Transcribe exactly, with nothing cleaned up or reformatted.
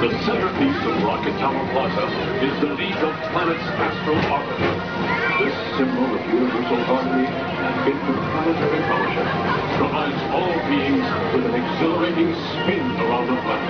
The centerpiece of Rocket Tower Plaza is the League of Planets Astro Orbiter. This symbol of universal harmony and interplanetary fellowship provides all beings with an exhilarating spin around the planet.